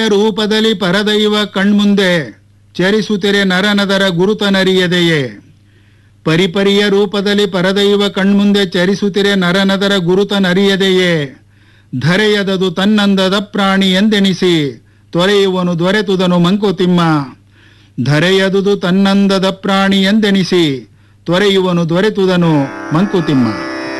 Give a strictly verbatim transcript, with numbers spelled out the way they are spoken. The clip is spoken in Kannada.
ರೂಪದಲ್ಲಿ ಪರದೈವ ಕಣ್ಮುಂದೆ ಚರಿಸುತ್ತಿರೆ ನರನದರ ಗುರುತನರಿಯದೆಯೇ. ಪರಿಪರಿಯ ರೂಪದಲ್ಲಿ ಪರದೈವ ಕಣ್ಮುಂದೆ ಚರಿಸುತ್ತಿರೆ ನರನದರ ಗುರುತನರಿಯದೆಯೇ. ಧರೆಯದದು ತನ್ನಂದದ ಪ್ರಾಣಿ ಎಂದೆಣಿಸಿ ತೊರೆಯುವನು ದೊರೆತುದನು ಮಂಕುತಿಮ್ಮ. ಧರೆಯದುದು ತನ್ನಂದದ ಪ್ರಾಣಿ ಎಂದೆಣಿಸಿ ತೊರೆಯುವನು ದೊರೆತುದನು ಮಂಕುತಿಮ್ಮ.